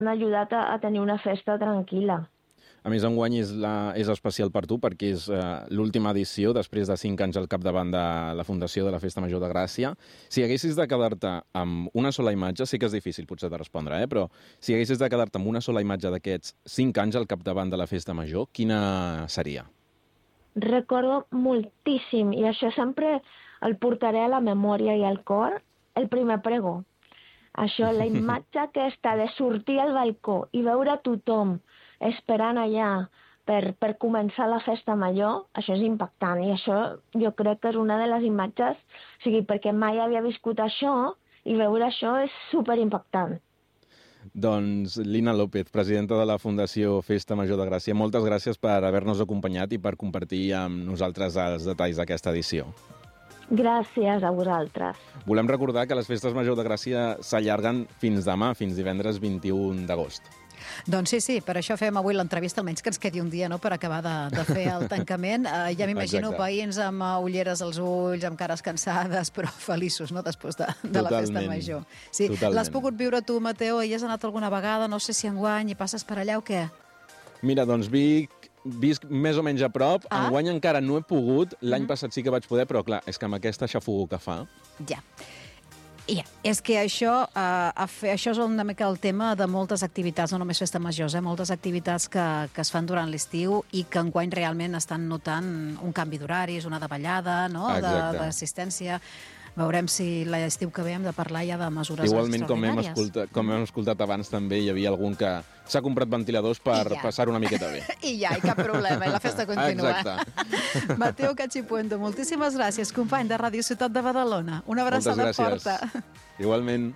ajudat a tenir una festa tranquil·la. A més, enguany és especial per tu perquè és l'última edició, després de 5 anys al capdavant de la Fundació de la Festa Major de Gràcia. Si haguessis de quedar-te amb una sola imatge, sé que és difícil potser de respondre, però si haguessis de quedar-te amb una sola imatge d'aquests 5 anys al capdavant de la Festa Major, quina seria? Recordo moltíssim, i això sempre el portaré a la memòria i al cor, el primer pregó. Això, la imatge aquesta de sortir al balcó i veure tothom esperant allà per començar la festa major, això és impactant. I això jo crec que és una de les imatges, o sigui, perquè mai havia viscut això, i veure això és superimpactant. Doncs Lina López, presidenta de la Fundació Festa Major de Gràcia, moltes gràcies per haver-nos acompanyat i per compartir amb nosaltres els detalls d'aquesta edició. Gràcies a vosaltres. Volem recordar que les Festes Major de Gràcia s'allarguen fins demà, fins divendres 21 d'agost. Doncs sí, per això fem avui l'entrevista, almenys que ens quedi un dia, no?, per acabar de fer el tancament. Ja m'imagino veïns amb ulleres als ulls, amb cares cansades, però feliços, no?, després de la festa major. Sí, l'has pogut viure tu, Mateo, i has anat alguna vegada, no sé si enguany, i passes per allà o què? Mira, doncs visc més o menys a prop. Enguany encara no he pogut, l'any passat sí que vaig poder, però clar, és que amb aquesta xafogó que fa... Ja. És que això és una mica el tema de moltes activitats, no només festa majors, moltes activitats que es fan durant l'estiu i que enguany realment estan notant un canvi d'horaris, una davallada, no?, d'assistència. Veurem si l'estiu que ve hem de parlar ja de mesures extraordinàries. Igualment, com hem escoltat abans, també hi havia algun que s'ha comprat ventiladors per passar una miqueta bé. I cap problema, i la festa continua. Exacte. Mateo Cachipuento, moltíssimes gràcies, company de Ràdio Ciutat de Badalona. Una abraçada forta. Igualment.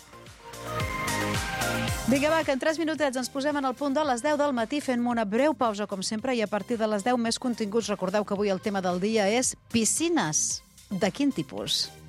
Vinga, va, que en 3 minutets ens posem en el punt de les 10 del matí, fent-me una breu pausa, com sempre, i a partir de les 10 més continguts. Recordeu que avui el tema del dia és piscines. De quin tipus?